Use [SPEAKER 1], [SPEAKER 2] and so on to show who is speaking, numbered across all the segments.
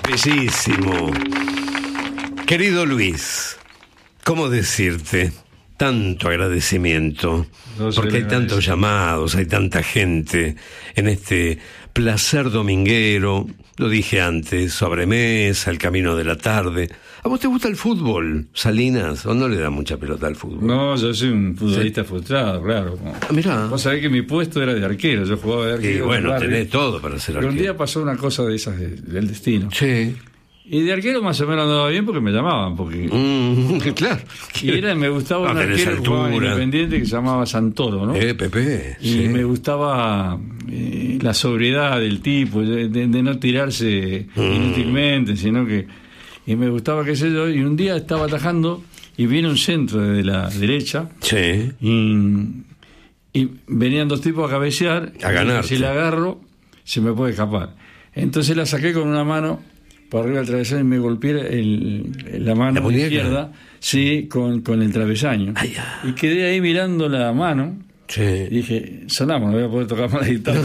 [SPEAKER 1] Bellísimo. Querido Luis, ¿cómo decirte? Tanto agradecimiento, porque hay tantos llamados, hay tanta gente en este placer dominguero. Lo dije antes, sobremesa, el camino de la tarde. ¿A vos te gusta el fútbol, Salinas? ¿O no le da mucha pelota al fútbol?
[SPEAKER 2] No, yo soy un futbolista frustrado, claro.
[SPEAKER 1] Mirá.
[SPEAKER 2] Vos sabés que mi puesto era de arquero, yo jugaba de arquero.
[SPEAKER 1] Y bueno, tenés todo para ser
[SPEAKER 2] Pero
[SPEAKER 1] arquero.
[SPEAKER 2] un día pasó una cosa de esas del destino.
[SPEAKER 1] Sí.
[SPEAKER 2] Y de arquero más o menos andaba bien porque me llamaban.
[SPEAKER 1] Claro.
[SPEAKER 2] Y me gustaba un arquero que jugaba en Independiente que se llamaba Santoro, ¿no?
[SPEAKER 1] Pepe.
[SPEAKER 2] Y
[SPEAKER 1] sí.
[SPEAKER 2] me gustaba la sobriedad del tipo, de no tirarse inútilmente, sino que... Y me gustaba, qué sé yo, y un día estaba atajando y viene un centro de la derecha.
[SPEAKER 1] Sí.
[SPEAKER 2] Y venían dos tipos a cabecear.
[SPEAKER 1] A ganar.
[SPEAKER 2] Si la agarro, se me puede escapar. Entonces la saqué con una mano por arriba del travesaño y me golpeé la mano izquierda, sí, con el travesaño.
[SPEAKER 1] Ay,
[SPEAKER 2] y quedé ahí mirando la mano.
[SPEAKER 1] Sí.
[SPEAKER 2] Y dije, sonamos, no voy a poder tocar más la guitarra.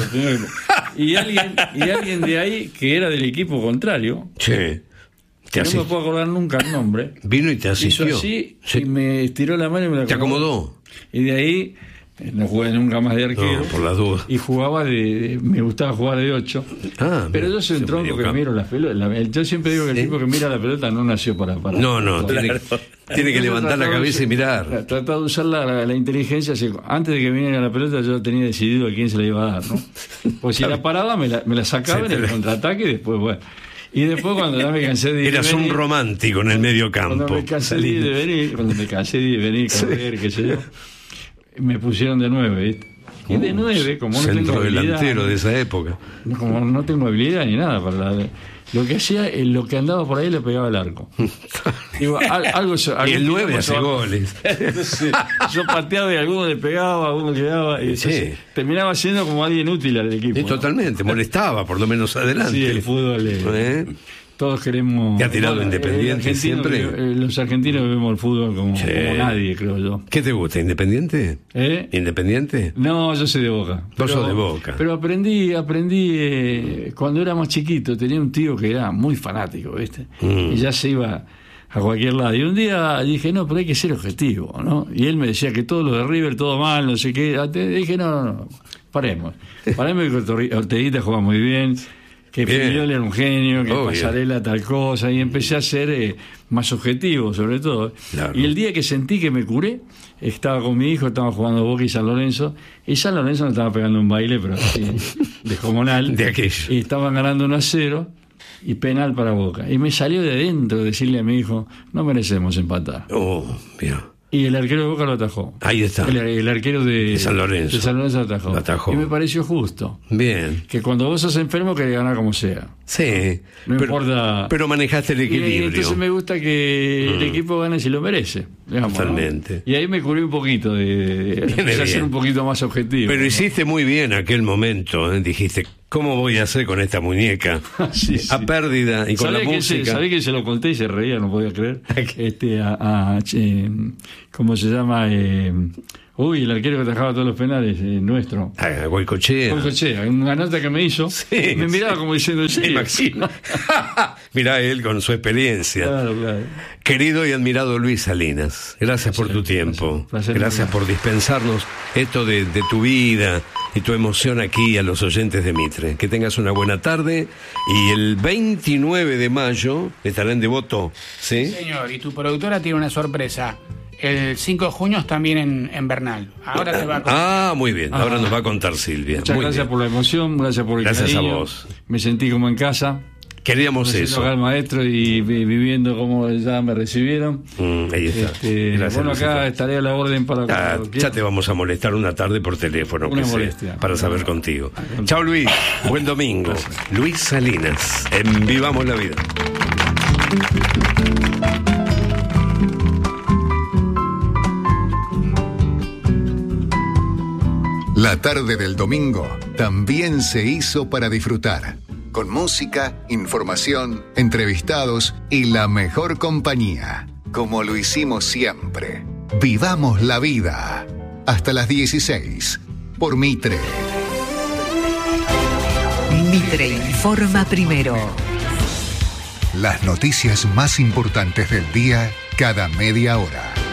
[SPEAKER 2] y alguien de ahí, que era del equipo contrario,
[SPEAKER 1] Sí.
[SPEAKER 2] no me puedo acordar nunca el nombre,
[SPEAKER 1] vino y te asistió.
[SPEAKER 2] hizo así,
[SPEAKER 1] Sí.
[SPEAKER 2] y me estiró la mano y me la
[SPEAKER 1] ¿Te acomodó?
[SPEAKER 2] Y de ahí no jugué nunca más de arquero.
[SPEAKER 1] No, por las dudas.
[SPEAKER 2] Y jugaba me gustaba jugar de 8. Pero yo soy un tronco que miro las pelotas. Yo siempre digo que el tipo que mira la pelota no nació para
[SPEAKER 1] No, tiene que levantar la cabeza y mirar.
[SPEAKER 2] Trataba de usar la inteligencia. Antes de que viniera la pelota yo tenía decidido a quién se la iba a dar, ¿no? Porque si la paraba me la sacaba en el contraataque y después, bueno. Y después cuando ya me cansé de ir...
[SPEAKER 1] Eras un romántico en el medio campo.
[SPEAKER 2] Cuando me cansé de venir, correr, qué sé yo, me pusieron de 9, ¿viste? Y de 9, como no tengo
[SPEAKER 1] Centro
[SPEAKER 2] habilidad...
[SPEAKER 1] delantero de esa época.
[SPEAKER 2] Como no tengo habilidad ni nada para lo que hacía, lo que andaba por ahí le pegaba al arco. Digo,
[SPEAKER 1] y el 9 hace goles.
[SPEAKER 2] Entonces, yo pateaba y alguno le pegaba, alguno quedaba. Y terminaba siendo como alguien útil al equipo.
[SPEAKER 1] Sí, totalmente, molestaba, por lo menos adelante.
[SPEAKER 2] Sí, el fútbol. Todos queremos...
[SPEAKER 1] ¿Te ha tirado Independiente siempre?
[SPEAKER 2] Los argentinos vemos el fútbol como nadie, creo yo.
[SPEAKER 1] ¿Qué te gusta? ¿Independiente? ¿Independiente?
[SPEAKER 2] No, yo soy de Boca.
[SPEAKER 1] Vos sos de Boca.
[SPEAKER 2] Pero aprendí cuando era más chiquito. Tenía un tío que era muy fanático, ¿viste? Y ya se iba a cualquier lado. Y un día dije, no, pero hay que ser objetivo, ¿no? Y él me decía que todo lo de River, todo mal, no sé qué. Dije, no, paremos que Orteguita juega muy bien, que Filiol era un genio, que Pasarela tal cosa, y empecé a ser más objetivo, sobre todo.
[SPEAKER 1] Claro.
[SPEAKER 2] Y el día que sentí que me curé, estaba con mi hijo, estaba jugando Boca y San Lorenzo nos estaba pegando un baile, pero así, descomunal.
[SPEAKER 1] De aquello.
[SPEAKER 2] Y estaban ganando 1-0, y penal para Boca. Y me salió de adentro decirle a mi hijo, no merecemos empatar.
[SPEAKER 1] Mira.
[SPEAKER 2] Y el arquero de Boca lo atajó.
[SPEAKER 1] Ahí está.
[SPEAKER 2] El arquero de San Lorenzo. Lo atajó. Y me pareció justo.
[SPEAKER 1] Bien.
[SPEAKER 2] Que cuando vos sos enfermo querés ganar como sea.
[SPEAKER 1] Sí.
[SPEAKER 2] No importa.
[SPEAKER 1] Pero manejaste el equilibrio.
[SPEAKER 2] Y entonces me gusta que el equipo gane si lo merece. Digamos,
[SPEAKER 1] totalmente.
[SPEAKER 2] ¿no? Y ahí me curé un poquito de ser un poquito más objetivo.
[SPEAKER 1] Pero hiciste muy bien aquel momento. Dijiste, ¿cómo voy a hacer con esta muñeca?
[SPEAKER 2] Sí.
[SPEAKER 1] A pérdida y con la música.
[SPEAKER 2] ¿Sabés que se lo conté y se reía? No podía creer. ¿Cómo se llama? El arquero que atajaba todos los penales, nuestro.
[SPEAKER 1] Goicoechea.
[SPEAKER 2] Una nota que me hizo.
[SPEAKER 1] Sí,
[SPEAKER 2] me miraba como diciendo, sí,
[SPEAKER 1] Maximo. Mirá él con su experiencia.
[SPEAKER 2] Claro.
[SPEAKER 1] Querido y admirado Luis Salinas, gracias por tu tiempo. Gracias por dispensarnos esto de tu vida y tu emoción aquí a los oyentes de Mitre. Que tengas una buena tarde. Y el 29 de mayo estará en Devoto, ¿sí?
[SPEAKER 3] Sí, señor, y tu productora tiene una sorpresa. El 5 de junio es también en Bernal. Ahora te va a contar.
[SPEAKER 1] Muy bien. Ahora nos va a contar Silvia.
[SPEAKER 2] Muchas gracias por la emoción, gracias por el cariño.
[SPEAKER 1] A vos.
[SPEAKER 2] Me sentí como en casa.
[SPEAKER 1] Queríamos eso.
[SPEAKER 2] Acá al maestro y viviendo como ya me recibieron.
[SPEAKER 1] Ahí está.
[SPEAKER 2] Bueno, acá estaré a la orden para...
[SPEAKER 1] ya te vamos a molestar una tarde por teléfono.
[SPEAKER 2] Una molestia.
[SPEAKER 1] Para saber contigo. Chao, Luis. Buen domingo. Gracias. Luis Salinas, en Vivamos la Vida.
[SPEAKER 4] La tarde del domingo también se hizo para disfrutar, con música, información, entrevistados y la mejor compañía, como lo hicimos siempre. Vivamos la vida. Hasta las 16, por Mitre.
[SPEAKER 5] Mitre informa primero.
[SPEAKER 4] Las noticias más importantes del día cada media hora.